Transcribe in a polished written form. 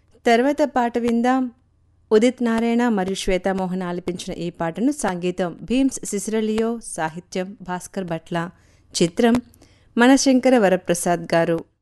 తర్వాత పాట విందాం. ఉదిత్ నారాయణ మరియు శ్వేతామోహన్ ఆలపించిన ఈ పాటను సంగీతం భీమ్స్ సిసిరలియో, సాహిత్యం భాస్కర్ భట్ల. చిత్రం మనశంకర వరప్రసాద్ గారు.